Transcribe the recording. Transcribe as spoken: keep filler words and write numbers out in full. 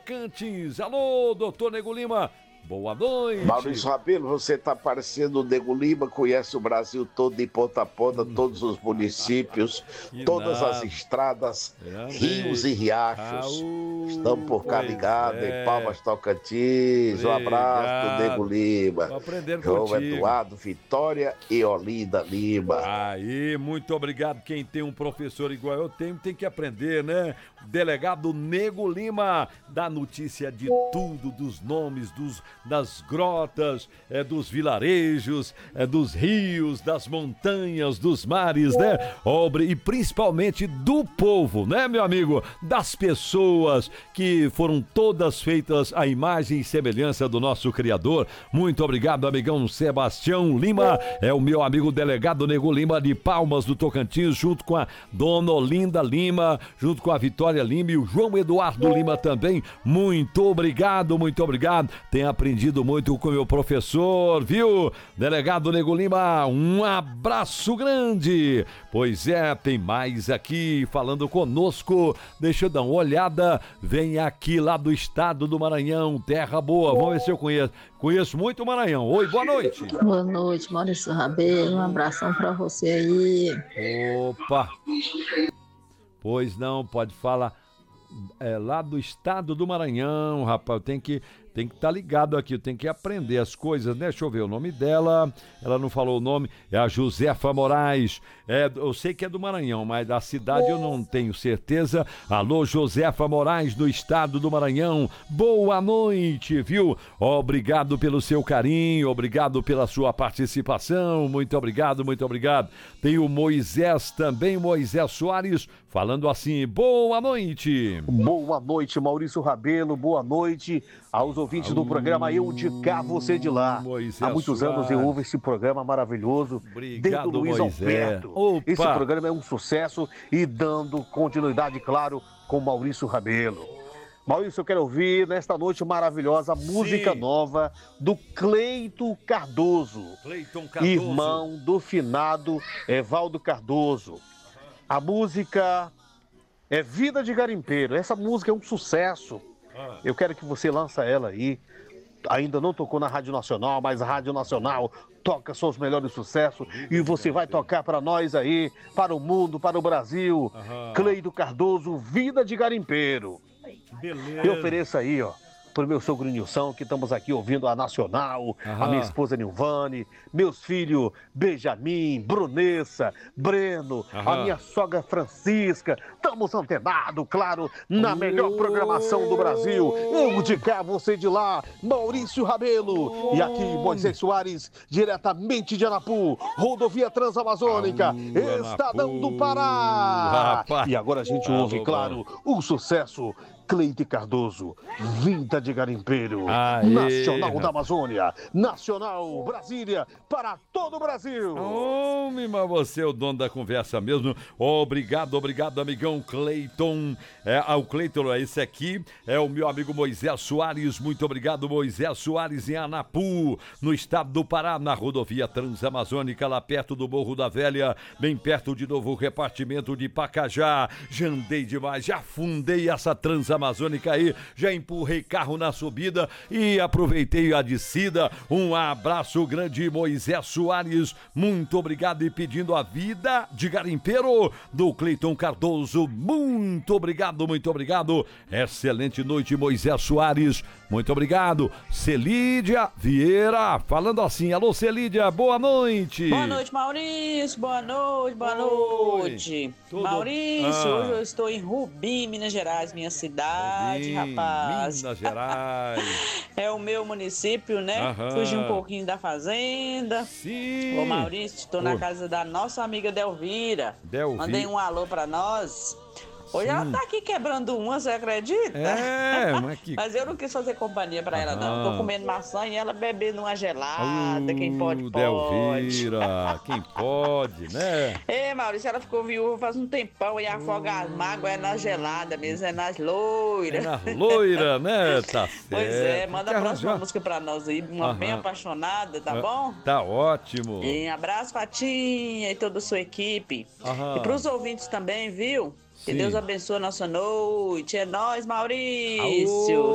Tocantins. Alô, doutor Nego Lima. Boa noite. Maurício Rabelo, você está parecendo o Nego Lima, conhece o Brasil todo de ponta a ponta, hum. todos os municípios, que todas nada. As estradas, Grande. Rios e riachos. Aú, Estamos por cá ligados é. em Palmas Tocantins. Obrigado. Um abraço do Nego Lima. Tô aprendendo João contigo. Eduardo, Vitória e Olinda Lima. Aí, muito obrigado. Quem tem um professor igual eu tenho, tem que aprender, né? Delegado Nego Lima, dá notícia de tudo, dos nomes, dos das grotas, é, dos vilarejos, é, dos rios, das montanhas, dos mares, né? Obre, e principalmente do povo, né, meu amigo? Das pessoas que foram todas feitas à imagem e semelhança do nosso Criador. Muito obrigado, amigão Sebastião Lima, é o meu amigo delegado Nego Lima de Palmas do Tocantins, junto com a dona Olinda Lima, junto com a Vitória Lima e o João Eduardo Lima também. Muito obrigado, muito obrigado. Tem aprendido muito com o meu professor, viu? Delegado Nego Lima, um abraço grande. Pois é, tem mais aqui falando conosco. Deixa eu dar uma olhada. Vem aqui lá do estado do Maranhão, terra boa. Vamos ver se eu conheço. Conheço muito o Maranhão. Oi, boa noite. Boa noite, Maurício Rabelo. Um abração pra você aí. Opa. Pois não, pode falar. É lá do estado do Maranhão, rapaz, eu tenho que tem que estar tá ligado aqui, eu tenho que aprender as coisas, né? Deixa eu ver o nome dela, ela não falou o nome, é a Josefa Moraes, é, eu sei que é do Maranhão, mas da cidade eu não tenho certeza. Alô, Josefa Moraes, do estado do Maranhão, boa noite, viu? Obrigado pelo seu carinho, obrigado pela sua participação, muito obrigado, muito obrigado. Tem o Moisés também, Moisés Soares, falando assim, boa noite. Boa noite, Maurício Rabelo, boa noite aos ouvintes do programa Eu de Cá, Você de Lá. Moisés Há muitos Soares. anos eu ouvo esse programa maravilhoso. Obrigado, desde o Luiz Moisés. Alberto. Opa. Esse programa é um sucesso e dando continuidade, claro, com Maurício Rabelo. Maurício, eu quero ouvir nesta noite maravilhosa a música Sim. nova do Cleito Cardoso, Cleiton Cardoso, irmão do finado Evaldo Cardoso. A música é Vida de Garimpeiro. Essa música é um sucesso. Ah. Eu quero que você lança ela aí. Ainda não tocou na Rádio Nacional, mas a Rádio Nacional toca seus melhores sucessos e você vai tocar para nós aí, para o mundo, para o Brasil. Aham. Cleito Cardoso, Vida de Garimpeiro. Beleza. Eu ofereço aí, ó, pro meu sogro Nilson, que estamos aqui ouvindo a Nacional, Aham. a minha esposa Nilvane, meus filhos Benjamin, Brunessa, Breno, a Aham. minha sogra Francisca. Estamos antenados, claro, na Oh. melhor programação do Brasil. Eu de cá, você de lá, Maurício Rabelo. E aqui, Moisés Soares, diretamente de Anapu, rodovia Transamazônica, Aú, Estadão Anapu. do Pará. Rapaz. E agora a gente Ah, ouve, bom, claro, o sucesso Cleito Cardoso, Vida de Garimpeiro, Aê, Nacional rapaz. da Amazônia, Nacional Brasília, para todo o Brasil. Homem, mas você é o dono da conversa mesmo. Obrigado, obrigado, amigão Cleiton. É, ah, o Cleiton, esse aqui é o meu amigo Moisés Soares. Muito obrigado, Moisés Soares, em Anapu, no estado do Pará, na rodovia Transamazônica, lá perto do Morro da Velha, bem perto de novo repartimento de Pacajá. Já andei demais, já afundei essa Transamazônica aí, já empurrei carro na subida e aproveitei a descida. Um abraço grande, Moisés Soares, muito obrigado, e pedindo a Vida de Garimpeiro do Cleiton Cardoso. Muito obrigado, muito obrigado. Excelente noite, Moisés Soares, muito obrigado. Celídia Vieira falando assim, alô Celídia, boa noite. Boa noite, Maurício, boa noite, boa Oi. noite. Tudo- Maurício, Ah. hoje eu estou em Rubim, Minas Gerais, minha cidade, Sim, rapaz. Minas Gerais. É o meu município, né? Aham. Fugi um pouquinho da fazenda. Sim. Ô Maurício, estou na Oi. casa da nossa amiga Delvira. Delvi- Mandei um alô pra nós. Hoje ela tá aqui quebrando uma, você acredita? É, mas que... Mas eu não quis fazer companhia pra ela, não. Aham. Tô comendo maçã e ela bebendo uma gelada. Quem pode, Uh, pode. Delvira, quem pode, né? Ei, Maurício, ela ficou viúva faz um tempão e afoga as mágoas é na gelada mesmo, é nas É loiras. na loira, né? Tá certo. Pois é, manda Quer a próxima arranjar? música pra nós aí, uma Aham. bem apaixonada, tá bom? Tá ótimo. E abraço, Fatinha e toda a sua equipe. Aham. E pros ouvintes também, viu? Que Sim. Deus abençoe a nossa noite. É nóis, Maurício.